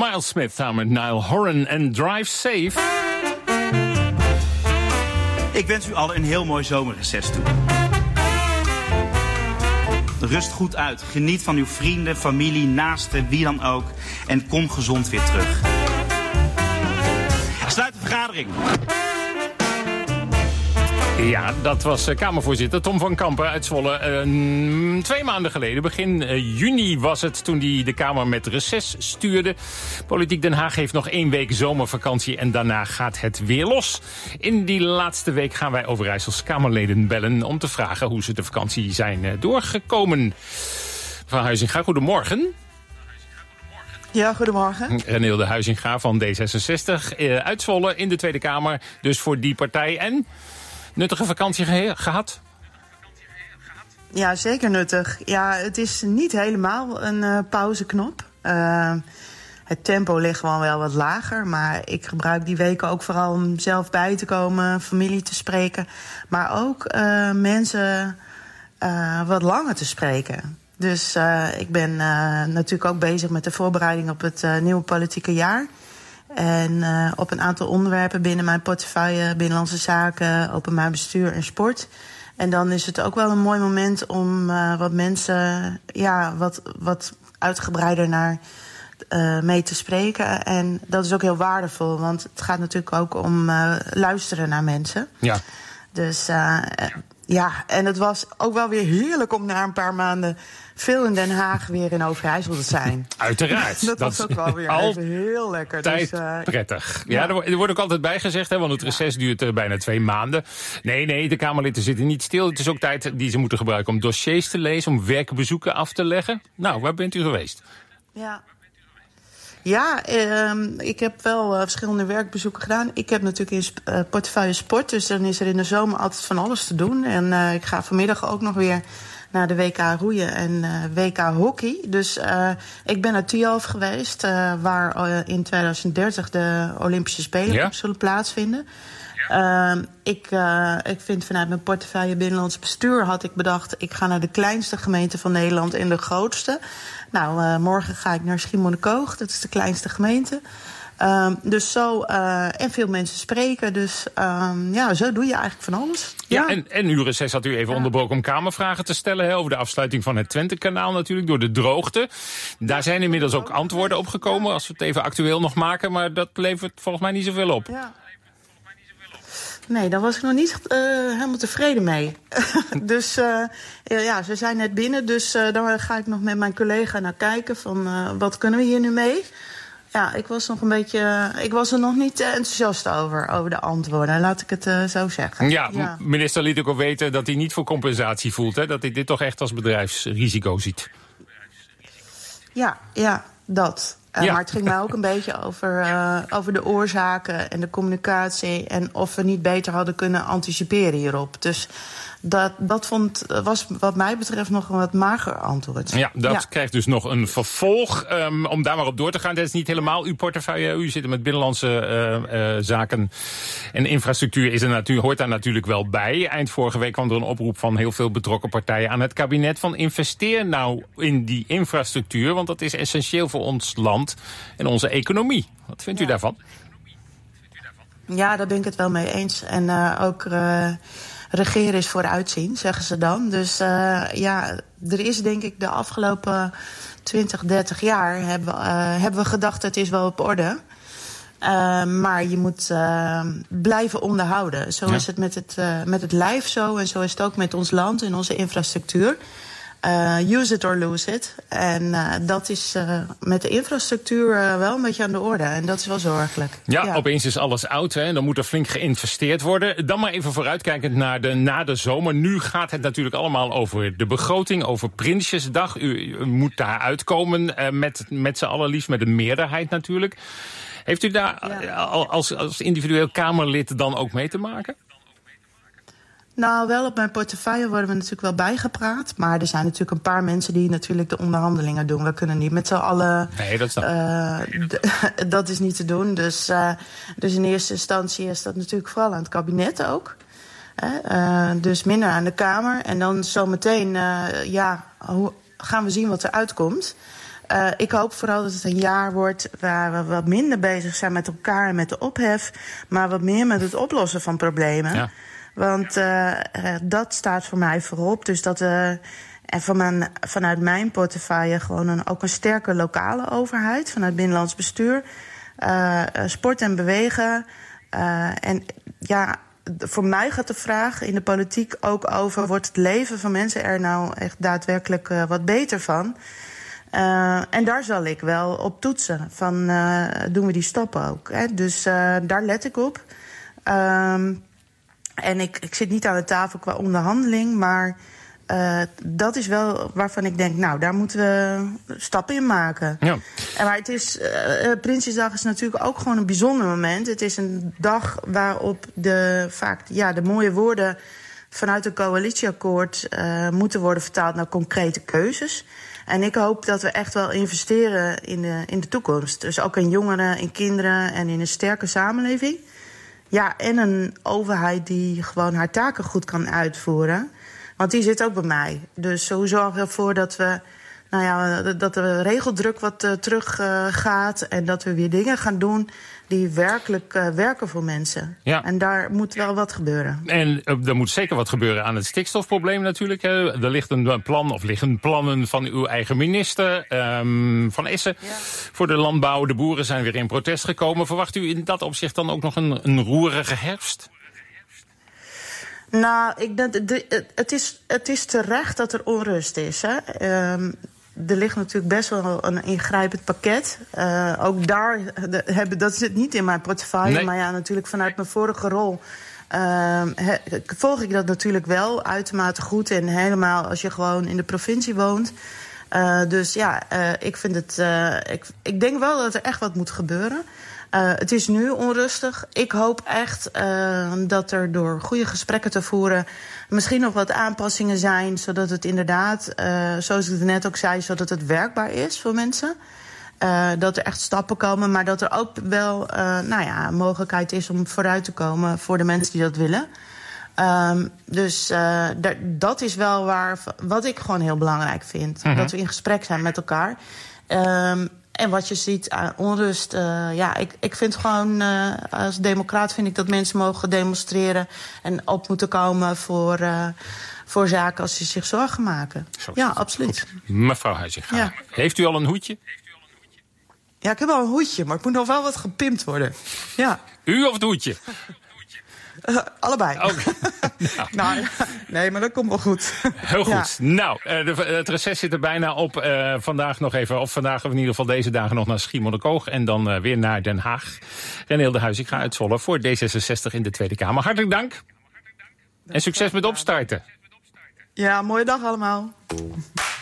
Miles Smith samen met Niall Horan en Drive Safe. Ik wens u allen een heel mooi zomerreces toe. Rust goed uit. Geniet van uw vrienden, familie, naasten, wie dan ook. En kom gezond weer terug. Ik sluit de vergadering. Ja, dat was Kamervoorzitter Tom van Kampen uit Zwolle. 2 maanden geleden, begin juni was het, toen hij de Kamer met reces stuurde. Politiek Den Haag heeft nog 1 week zomervakantie en daarna gaat het weer los. In die laatste week gaan wij Overijssels Kamerleden bellen om te vragen hoe ze de vakantie zijn doorgekomen. Mevrouw Huizinga, goedemorgen. Ja, goedemorgen. Renilde Huizinga van D66 uit Zwolle in de Tweede Kamer, dus voor die partij. En nuttige vakantie gehad? Ja, zeker nuttig. Ja, het is niet helemaal een pauzeknop. Het tempo ligt gewoon wel wat lager. Maar ik gebruik die weken ook vooral om zelf bij te komen, familie te spreken. Maar ook mensen wat langer te spreken. Dus ik ben natuurlijk ook bezig met de voorbereiding op het nieuwe politieke jaar. En op een aantal onderwerpen binnen mijn portefeuille, binnenlandse zaken, openbaar bestuur en sport. En dan is het ook wel een mooi moment om wat mensen wat uitgebreider naar mee te spreken. En dat is ook heel waardevol, want het gaat natuurlijk ook om luisteren naar mensen. Ja. Dus en het was ook wel weer heerlijk om na een paar maanden veel in Den Haag weer in Overijssel te zijn. Uiteraard. Dat was ook wel weer even heel lekker. Dus, prettig. Ja, er wordt ook altijd bijgezegd, want het reces duurt bijna 2 maanden. Nee, de Kamerleden zitten niet stil. Het is ook tijd die ze moeten gebruiken om dossiers te lezen, om werkbezoeken af te leggen. Nou, waar bent u geweest? Ja, ik heb wel verschillende werkbezoeken gedaan. Ik heb natuurlijk in portefeuille sport, dus dan is er in de zomer altijd van alles te doen. En ik ga vanmiddag ook nog weer naar de WK roeien en WK hockey. Dus ik ben naar Tialf geweest, waar in 2030 de Olympische Spelen zullen plaatsvinden. Ik vind vanuit mijn portefeuille binnenlands bestuur had ik bedacht, ik ga naar de kleinste gemeente van Nederland en de grootste. Nou, morgen ga ik naar Schiermonnikoog, dat is de kleinste gemeente. Dus zo, en veel mensen spreken. Dus zo doe je eigenlijk van alles. Ja. En uw reces had u even onderbroken om Kamervragen te stellen over de afsluiting van het Twente-kanaal natuurlijk, door de droogte. Daar zijn inmiddels ook antwoorden op gekomen, als we het even actueel nog maken. Maar dat levert volgens mij niet zoveel op. Ja. Nee, daar was ik nog niet helemaal tevreden mee. Dus ze zijn net binnen. Dus daar ga ik nog met mijn collega naar kijken van wat kunnen we hier nu mee? Ja, ik was er nog niet enthousiast over de antwoorden. Laat ik het zo zeggen. Ja, minister liet ook al weten dat hij niet voor compensatie voelt. Hè? Dat hij dit toch echt als bedrijfsrisico ziet. Ja, dat. Maar het ging mij ook een beetje over de oorzaken en de communicatie en of we niet beter hadden kunnen anticiperen hierop. Dus dat was wat mij betreft nog een wat mager antwoord. Ja, dat krijgt dus nog een vervolg. Om daar maar op door te gaan, dat is niet helemaal uw portefeuille. U zit er met binnenlandse zaken en infrastructuur hoort daar natuurlijk wel bij. Eind vorige week kwam er een oproep van heel veel betrokken partijen aan het kabinet van investeer nou in die infrastructuur, want dat is essentieel voor ons land en onze economie. Wat vindt u daarvan? Ja, daar ben ik het wel mee eens. En ook regeren is vooruitzien, zeggen ze dan. Dus er is denk ik de afgelopen 20, 30 jaar hebben we gedacht het is wel op orde. Maar je moet blijven onderhouden. Zo is het met het lijf zo en zo is het ook met ons land en onze infrastructuur. Use it or lose it. En dat is met de infrastructuur wel een beetje aan de orde. En dat is wel zorgelijk. Ja, opeens is alles oud. Hè? Dan moet er flink geïnvesteerd worden. Dan maar even vooruitkijkend naar na de zomer. Nu gaat het natuurlijk allemaal over de begroting, over Prinsjesdag. U moet daar uitkomen met z'n allen, liefst met een meerderheid natuurlijk. Heeft u daar als individueel Kamerlid dan ook mee te maken? Nou, wel op mijn portefeuille worden we natuurlijk wel bijgepraat. Maar er zijn natuurlijk een paar mensen die natuurlijk de onderhandelingen doen. We kunnen niet met z'n allen. Nee, dat is dat is niet te doen. Dus in eerste instantie is dat natuurlijk vooral aan het kabinet ook. Dus minder aan de Kamer. En dan zometeen gaan we zien wat er uitkomt. Ik hoop vooral dat het een jaar wordt waar we wat minder bezig zijn met elkaar en met de ophef, maar wat meer met het oplossen van problemen. Ja. Want dat staat voor mij voorop. Dus dat we vanuit mijn portefeuille gewoon ook een sterke lokale overheid, vanuit binnenlands bestuur, sport en bewegen. En ja, voor mij gaat de vraag in de politiek ook over, wordt het leven van mensen er nou echt daadwerkelijk wat beter van? En daar zal ik wel op toetsen. Van, doen we die stappen ook? Hè? Dus daar let ik op. En ik zit niet aan de tafel qua onderhandeling, maar dat is wel waarvan ik denk, nou, daar moeten we stappen in maken. Ja. Maar het is, Prinsjesdag is natuurlijk ook gewoon een bijzonder moment. Het is een dag waarop de mooie woorden vanuit een coalitieakkoord moeten worden vertaald naar concrete keuzes. En ik hoop dat we echt wel investeren in de toekomst. Dus ook in jongeren, in kinderen en in een sterke samenleving. Ja, en een overheid die gewoon haar taken goed kan uitvoeren. Want die zit ook bij mij. Dus hoe zorgen we ervoor dat we, dat de regeldruk wat terug gaat en dat we weer dingen gaan doen die werkelijk werken voor mensen. Ja. En daar moet wel wat gebeuren. En er moet zeker wat gebeuren aan het stikstofprobleem natuurlijk. Er ligt een plan, of liggen plannen van uw eigen minister, Van Essen, voor de landbouw. De boeren zijn weer in protest gekomen. Verwacht u in dat opzicht dan ook nog een roerige herfst? Nou, het is terecht dat er onrust is. Hè? Er ligt natuurlijk best wel een ingrijpend pakket. Ook daar, dat zit niet in mijn portefeuille. Nee. Maar ja, natuurlijk vanuit mijn vorige rol volg ik dat natuurlijk wel uitermate goed. En helemaal als je gewoon in de provincie woont. Dus ja, ik vind het. Ik denk wel dat er echt wat moet gebeuren. Het is nu onrustig. Ik hoop echt dat er door goede gesprekken te voeren misschien nog wat aanpassingen zijn, zodat het inderdaad, zoals ik het net ook zei, zodat het werkbaar is voor mensen. Dat er echt stappen komen, maar dat er ook wel een mogelijkheid is om vooruit te komen voor de mensen die dat willen. Dus dat is wel wat ik gewoon heel belangrijk vind. Mm-hmm. Dat we in gesprek zijn met elkaar. En wat je ziet aan onrust, ik vind gewoon, als democraat vind ik dat mensen mogen demonstreren en op moeten komen voor zaken als ze zich zorgen maken. Ja, absoluut. Goed. Mevrouw Huizinga, heeft u al een hoedje? Ja, ik heb al een hoedje, maar het moet nog wel wat gepimpt worden. Ja. U of het hoedje? Allebei. Okay. Nee, maar dat komt wel goed. Heel goed. Ja. Nou, het reces zit er bijna op. Vandaag nog even, of vandaag of in ieder geval deze dagen nog naar Schiermonnikoog. En dan weer naar Den Haag. René de Huizinga uit Zwolle voor D66 in de Tweede Kamer. Hartelijk dank. En succes met opstarten. Ja, mooie dag allemaal.